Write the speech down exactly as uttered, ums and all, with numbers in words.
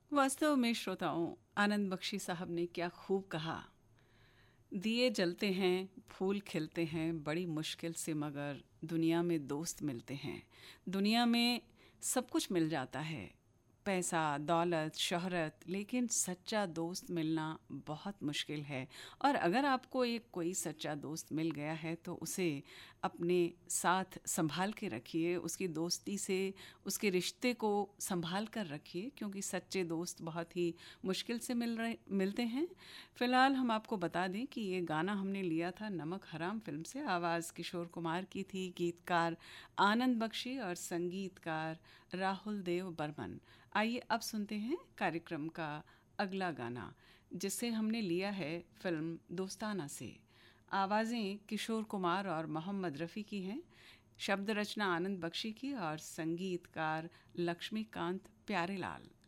वास्तव में श्रोताओं, आनंद बख्शी साहब ने क्या खूब कहा। दिए जलते हैं, फूल खिलते हैं, बड़ी मुश्किल से मगर दुनिया में दोस्त मिलते हैं। दुनिया में सब कुछ मिल जाता है, पैसा, दौलत, शोहरत, लेकिन सच्चा दोस्त मिलना बहुत मुश्किल है। और अगर आपको एक कोई सच्चा दोस्त मिल गया है तो उसे अपने साथ संभाल के रखिए, उसकी दोस्ती से उसके रिश्ते को संभाल कर रखिए, क्योंकि सच्चे दोस्त बहुत ही मुश्किल से मिल रहे मिलते हैं। फ़िलहाल हम आपको बता दें कि ये गाना हमने लिया था नमक हराम फिल्म से। आवाज़ किशोर कुमार की थी, गीतकार आनंद बख्शी और संगीतकार राहुल देव बर्मन। आइए अब सुनते हैं कार्यक्रम का अगला गाना, जिसे हमने लिया है फिल्म दोस्ताना से। आवाज़ें किशोर कुमार और मोहम्मद रफ़ी की हैं, शब्द रचना आनंद बख्शी की और संगीतकार लक्ष्मीकांत प्यारेलाल।